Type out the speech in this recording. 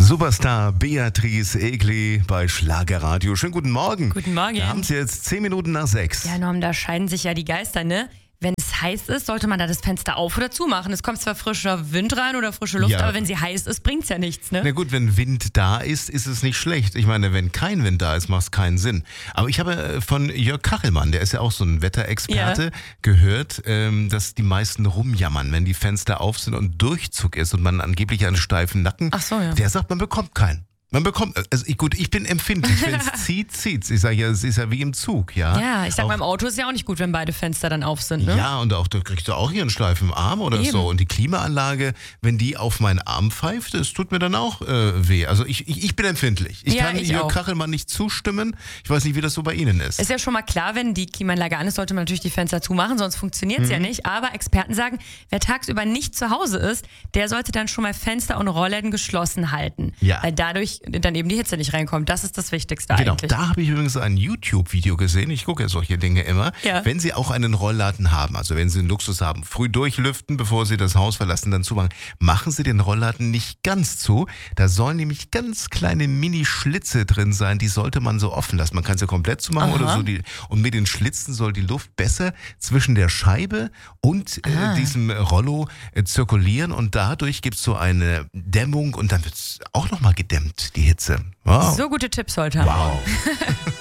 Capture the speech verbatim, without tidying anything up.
Superstar Beatrice Egli bei Schlagerradio. Schönen guten Morgen. Guten Morgen. Wir haben es jetzt zehn Minuten nach sechs. Ja, Norm, da scheiden sich ja die Geister, ne? Wenn es heiß ist, sollte man da das Fenster auf oder zumachen. Es kommt zwar frischer Wind rein oder frische Luft, Ja. aber wenn sie heiß ist, bringt es ja nichts, ne? Na gut, wenn Wind da ist, ist es nicht schlecht. Ich meine, wenn kein Wind da ist, macht es keinen Sinn. Aber ich habe äh, von Jörg Kachelmann, der ist ja auch so ein Wetterexperte, Ja. gehört, ähm, dass die meisten rumjammern, wenn die Fenster auf sind und Durchzug ist und man angeblich einen steifen Nacken. Ach so, ja. Der sagt, man bekommt keinen. Man bekommt, also ich, gut, ich bin empfindlich, wenn es zieht, zieht's. Ich sage ja, es ist ja wie im Zug, ja. Ja, ich sag Auch- mal, im Auto ist ja auch nicht gut, wenn beide Fenster dann auf sind, ne? Ja, und auch da kriegst du auch hier einen steifen Arm oder Eben. so. Und die Klimaanlage, wenn die auf meinen Arm pfeift, das tut mir dann auch äh, weh. Also ich, ich, ich bin empfindlich. Ich Ja, kann ich Jörg auch. Kachelmann nicht zustimmen. Ich weiß nicht, wie das so bei Ihnen ist. Ist ja schon mal klar, wenn die Klimaanlage an ist, sollte man natürlich die Fenster zumachen, sonst funktioniert es Mhm. ja nicht. Aber Experten sagen, wer tagsüber nicht zu Hause ist, der sollte dann schon mal Fenster und Rollläden geschlossen halten. Ja. Weil dadurch dann eben die Hitze nicht reinkommt. Das ist das Wichtigste Genau, eigentlich. da habe ich übrigens ein YouTube-Video gesehen. Ich gucke ja solche Dinge immer. Ja. Wenn Sie auch einen Rollladen haben, also wenn Sie einen Luxus haben, früh durchlüften, bevor Sie das Haus verlassen, dann zumachen. Machen Sie den Rollladen nicht ganz zu. Da sollen nämlich ganz kleine Mini-Schlitze drin sein. Die sollte man so offen lassen. Man kann sie komplett zumachen Aha. oder so. Die, und mit den Schlitzen soll die Luft besser zwischen der Scheibe und Ah. äh, diesem Rollo äh, zirkulieren. Und dadurch gibt es so eine Dämmung und dann wird es auch nochmal gedämmt, die Hitze. Wow. So gute Tipps heute haben. Wow.